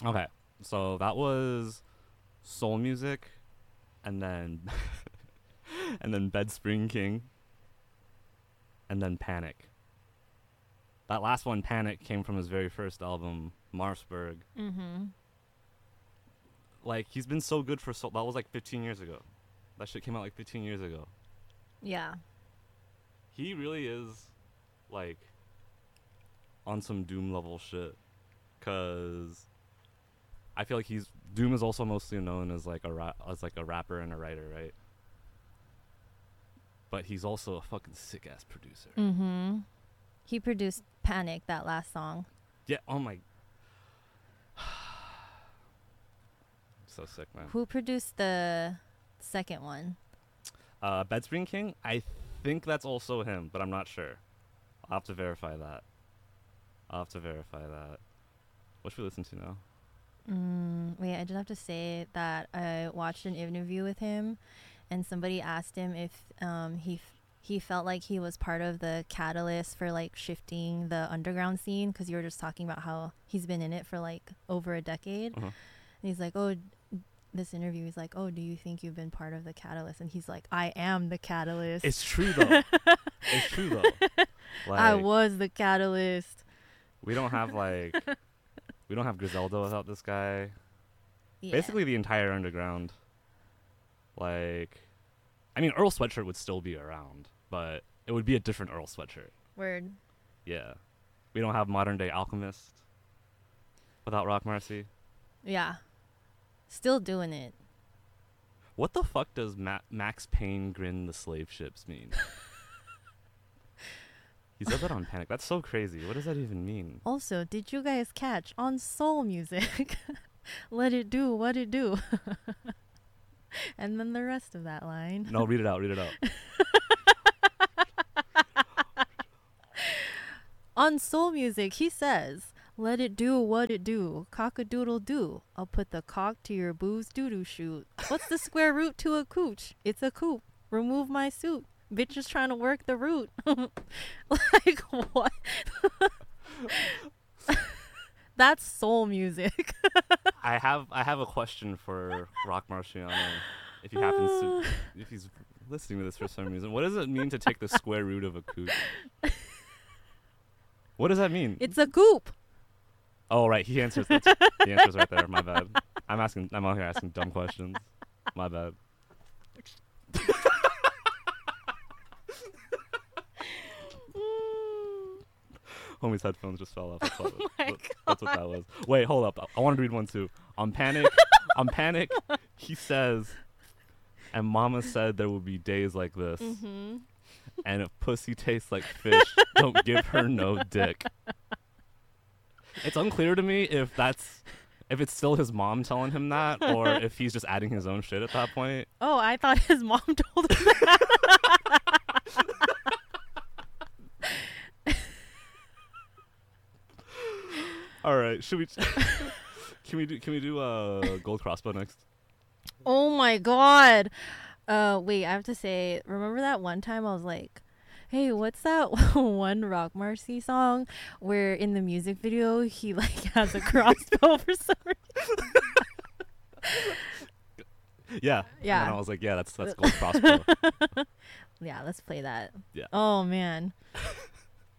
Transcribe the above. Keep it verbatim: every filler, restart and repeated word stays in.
Okay, so that was Soul Music, and then and then Bed Spring King, and then Panic. That last one, Panic, came from his very first album, Marsburg. Mm-hmm. Like, he's been so good for so... That was like fifteen years ago. That shit came out like fifteen years ago. Yeah. He really is, like, on some Doom level shit. Because I feel like he's... Doom is also mostly known as, like, a ra- as like a rapper and a writer, right? But he's also a fucking sick-ass producer. Mm-hmm. He produced Panic, that last song. Yeah, oh my... So sick, man. Who produced the second one? Uh, Bed Spring King? I think that's also him, but I'm not sure. I'll have to verify that. I'll have to verify that. What should we listen to now? Mm, wait, I just have to say that I watched an interview with him, and somebody asked him if um, he f- he felt like he was part of the catalyst for like shifting the underground scene, because you were just talking about how he's been in it for like over a decade. Uh-huh. And he's like, oh, this interview, he's like, oh, do you think you've been part of the catalyst? And he's like, I am the catalyst. It's true, though. It's true, though. Like, I was the catalyst. we don't have, like... we don't have Griselda without this guy. Yeah. Basically, the entire underground. Like... I mean, Earl Sweatshirt would still be around, but it would be a different Earl Sweatshirt. Word. Yeah. We don't have modern-day Alchemist without Rock Marcy. Yeah. Still doing it. What the fuck does Ma- Max Payne grin the slave ships mean? He said that on Panic. That's so crazy. What does that even mean? Also, did you guys catch on Soul Music? Let it do what it do. And then the rest of that line. No, read it out. Read it out. On Soul Music, he says, let it do what it do. Cock-a-doodle do. I'll put the cock to your booze doo-doo shoot. What's the square root to a cooch? It's a coop. Remove my suit. Bitch is trying to work the root. Like, what? That's Soul Music. I have I have a question for Rock Marciano. If he happens to, if he's listening to this for some reason, what does it mean to take the square root of a coot? What does that mean? It's a coop. Oh, right. He answers. That's, the answer's right there. My bad. I'm asking. I'm out here asking dumb questions. My bad. Homie's headphones just fell off. That's what, Oh my that- that's what that was. Wait, hold up. I wanted to read one too. On Panic, on Panic, he says, and Mama said there would be days like this. Mm-hmm. And if pussy tastes like fish, don't give her no dick. It's unclear to me if that's if it's still his mom telling him that, or if he's just adding his own shit at that point. Oh, I thought his mom told him that. All right, should we? Can we do? Can we do uh, Gold Crossbow next? Oh my god. Uh, wait, I have to say, remember that one time I was like, hey, what's that one Rock Marcy song where in the music video he like has a crossbow for some reason? Yeah. Yeah. And I was like, yeah, that's that's Gold Crossbow. Yeah, let's play that. Yeah. Oh man.